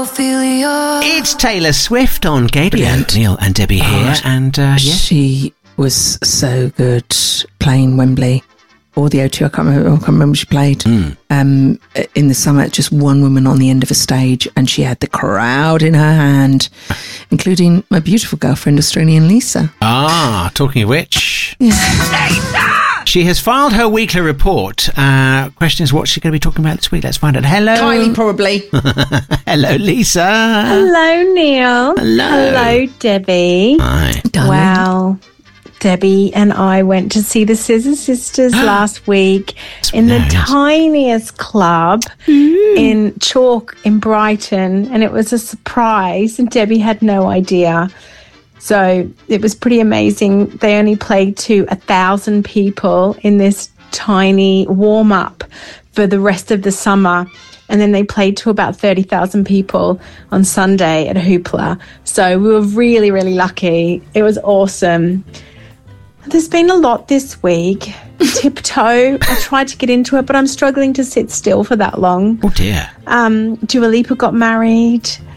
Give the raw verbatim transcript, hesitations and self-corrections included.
It's Taylor Swift on Gabriel. Neil and Debbie here. Oh, and uh, yeah. She was so good playing Wembley or the O two. I can't remember, I can't remember what she played. Mm. Um, in the summer, just one woman on the end of a stage, and she had the crowd in her hand, including my beautiful girlfriend, Australian Lisa. Ah, talking of which... Yeah. She has filed her weekly report. Uh, question is, what's she going to be talking about this week? Let's find out. Hello. Kylie, probably. Hello, Lisa. Hello, Neil. Hello. Hello, Debbie. Hi. Darling. Wow. Debbie and I went to see the Scissor Sisters last week in nice. the tiniest club mm. in Chalk in Brighton, and it was a surprise, and Debbie had no idea. So it was pretty amazing. They only played to a thousand people in this tiny warm-up for the rest of the summer. And then they played to about thirty thousand people on Sunday at Hoopla. So we were really, really lucky. It was awesome. There's been a lot this week. Tiptoe. I tried to get into it, but I'm struggling to sit still for that long. Oh, dear. Um, Dua Lipa got married.